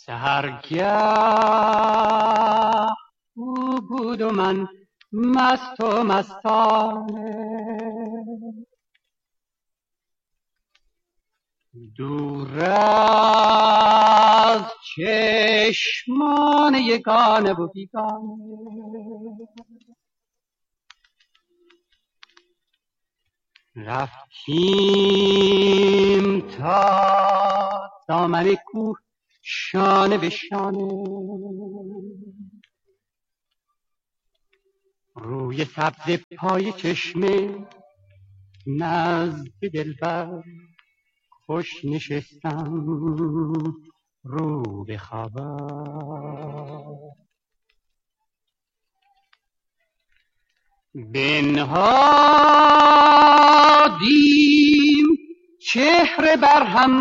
سحرگه او بود و من مست و مستانه، دور از چشمان یگانه و بیگانه. رفتیم تا دامن کوه شانه به شانه، روی سبز پای چشمه نزد دلبر خوش نشستم رو به خبر. بنهادیم چهره بر هم